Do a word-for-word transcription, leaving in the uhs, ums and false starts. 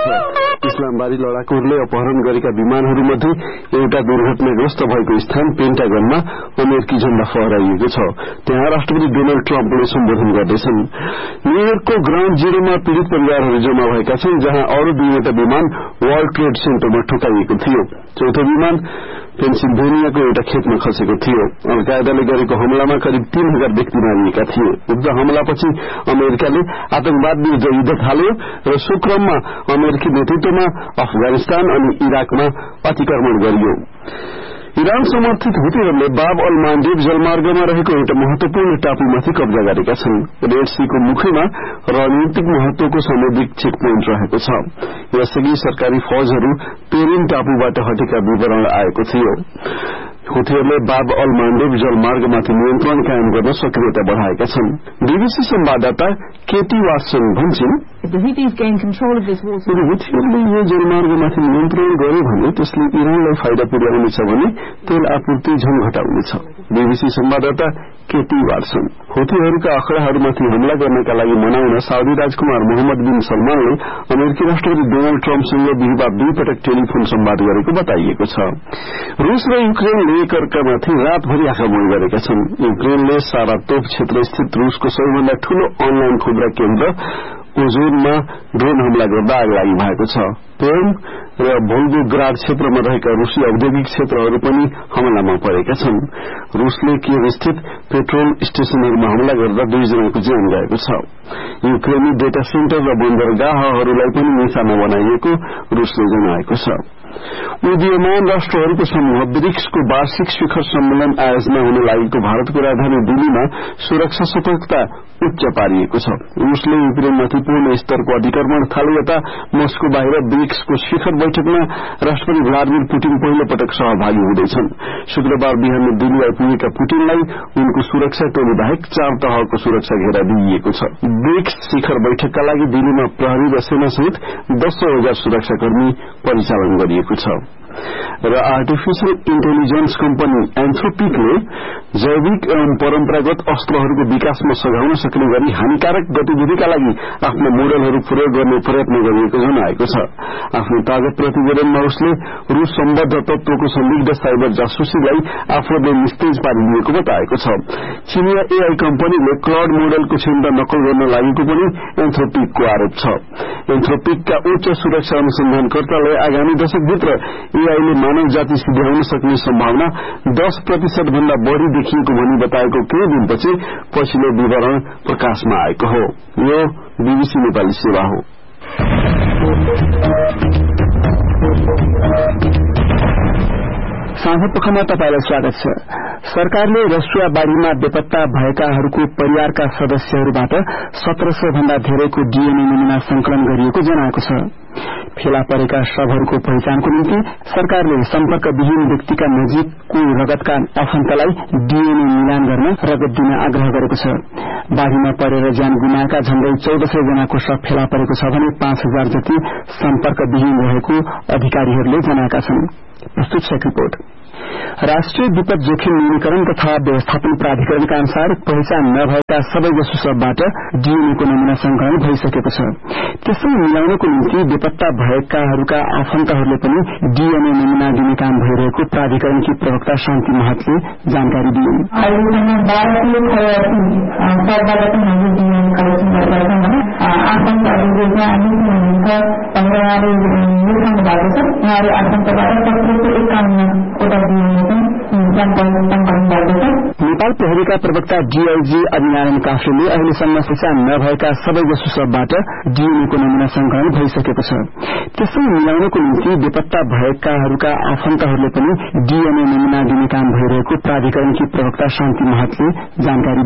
इस्लामबारी लडाकुहरूले अपहरण गरेका विमानहरूमध्ये एउटा दुर्घटनाग्रस्त भएको स्थान पेन्टागनमा अमेरिकी झण्डा फहराइएको छ। त्यहाँ राष्ट्रपति डोनाल्ड ट्रम्पले सम्बोधन गर्दैछन्। न्यूयोर्कको ग्राउण्ड जीरोमा पीड़ित परिवारहरू जम्मा भएका छन्, जहाँ अरू दुईवटा विमान वर्ल्ड ट्रेड सेन्टरमा ठोकाइएको थियो। चौथो विमान पेन्सिल्भेनियाको एउटा खेतमा खसेको थियो। अल कायदाले गरेको हमलामा करिब तीन हजार व्यक्ति मारिएका थिए। उक्त हमलापछि अमेरिकाले आतंकवाद विरूद्ध युद्ध थाल्यो र सो क्रममा अमेरिकी नेतृत्वमा अफगानिस्तान अनि इराकमा अतिक्रमण गरियो। इरान समर्थित हुतीहरूले बाब अल मान्डेब जलमार्गमा रहेको एउटा महत्वपूर्ण टापुमाथि कब्जा गरेका छन्। रेड सीको मुखैमा रणनीतिक महत्वको सामुद्रिक चेक पोइन्ट रहेको छ। यसअघि सरकारी फौजहरू पेरिन टापुबाट हटेका विवरण आएको थियो। हुतीहरूले बाब अल मान्डेब जलमार्गमाथि नियन्त्रण कायम गर्न सक्रियता बढ़ाएका छन्। बीबीसी संवाददाता केटी वाटसन भन्छन्, हुतीहरूले यो जलमार्गमाथि नियन्त्रण गर्यो भने त्यसले इरानलाई फाइदा पुर्याउनेछ भने तेल आपूर्ति झन घटाउनेछ। बीबीसी संवाददाता केटी वाटसन हुतीहरूका अखड़ाहरूमाथि हमला गर्नका लागि मनाउन साउदी राजकुमार मोहम्मद बिन सलमानले अमेरिकी राष्ट्रपति डोनाल्ड ट्रम्पसँग बिहिबार दुई पटक टेलिफोन संवाद गरेको बताइएको छ। रूस र युक्रेनले एकअर्कामाथि रातभरि आक्रमण गरेका छन्। युक्रेनले सारा तोप क्षेत्र स्थित रूसको सबैभन्दा ठूलो अनलाइन खुद्रा केन्द्र ओजोनमा ड्रोन हमला गर्दा आगलागी भएको छ। पेर्म र भोल्गोग्राड क्षेत्रमा रहेका रूसी औद्योगिक क्षेत्रहरू पनि हमलामा परेका छन्। रूसले कियभ स्थित पेट्रोल स्टेशनहरूमा हमला गर्दा दुईजनाको ज्यान गएको छ। युक्रेनी डेटा सेन्टर र बन्दरगाहहरूलाई पनि निशाना बनाइएको रूसले जनाएको छ। उदीयमान राष्ट्रहरूको समूह ब्रिक्सको वार्षिक शिखर सम्मेलन आयोजना हुन लागेको भारतको राजधानी दिल्लीमा सुरक्षा सतर्कता उच्च पारिएको छ। रूसले युक्रेनमाथि पूर्ण स्तरको अतिक्रमण थाले यता मस्को बाहिर ब्रिक्सको शिखर बैठकमा राष्ट्रपति भ्लादिमिर पुटिन पहिलो पटक सहभागी हुँदैछन्। शुक्रबार बिहान दिल्ली आइपुगेका पुटिनलाई उनको सुरक्षा टोली बाहेक चार तहको सुरक्षा घेरा दिइएको छ। ब्रिक्स शिखर बैठकका लागि दिल्लीमा प्रहरी र सेनासहित दसौं हजार सुरक्षाकर्मी परिचालन गरिएको छ। र आर्टिफिशियल इन्टेलिजेन्स कम्पनी एन्थ्रोपिकले जैविक एवं परम्परागत अस्त्रहरूको विकासमा सघाउन सक्ने गरी हानिकारक गतिविधिका लागि आफ्ना मोडलहरू प्रयोग गर्ने प्रयत्न गरिएको जनाएको छ। आफ्नो ताजा प्रतिवेदनमा उसले रूस सम्बद्ध तत्वको संदिग्ध साइबर जासुसीलाई आफूले निस्तेज पारिदिएको बताएको छ। चिनिया एआई कम्पनीले क्लाउड मोडलको क्षमता नकल गर्न लागेको पनि एन्थ्रोपिकको आरोप छ। एन्थ्रोपिकका उच्च सुरक्षा अनुसन्धानकर्ताले आगामी दशकभित्र एआईले मानव जाति सिध्याउन सक्ने सम्भावना दस प्रतिशत भन्दा बढ़ी देखिएको भनी बताएको केही दिनपछि पछिल्लो विवरण प्रकाशमा आएको हो। यो बीबीसी नेपाली सेवा हो। साँझपखमा तपाईलाई स्वागत छ। सरकारले रसुवा बाढ़ीमा बेपत्ता भएकाहरूको परिवारका सदस्यहरूबाट सत्र सय भन्दा धेरैको डीएनए नमूना संकलन गरिएको जनाएको छ। फेला परेका शवहरूको पहिचानको निम्ति सरकारले सम्पर्कविहीन व्यक्तिका नजिकको रगतका आफन्तलाई डीएनए मिलान गर्न रगत दिन आग्रह गरेको छ। बाढ़ीमा परेर ज्यान गुमाएका झण्डै चौध सय जनाको शव फेला परेको छ भने पाँच हजार जति सम्पर्कविहीन रहेको अधिकारीहरूले जनाएका छन्। प्रस्तुत छ रिपोर्ट। राष्ट्रिय विपद जोखिम न्यूनीकरण तथा व्यवस्थापन प्राधिकरणका अनुसार पहिचान नभएका सबैजसो शवबाट डीएनएको नमूना संकलन भइसकेको छ। त्यसै मिलाउनको निम्ति बेपत्ता भएकाहरूका आफन्तहरूले पनि डीएनए नमूना दिने काम भइरहेको प्राधिकरणकी प्रवक्ता शान्ति महतले जानकारी दिइन्। नेपाल प्रहरीका प्रवक्ता डीआईजी अभिनारायण काफ्रेले अहिलेसम्म पहिचान नभएका सबैजसो शवबाट डीएनएको नमूना संकलन भइसकेको छ। त्यसै मिलाउनको निम्ति बेपत्ता भएकाहरूका आफन्तहरूले पनि डीएनए नमूना दिने काम भइरहेको प्राधिकरणकी प्रवक्ता शान्ति महतले जानकारी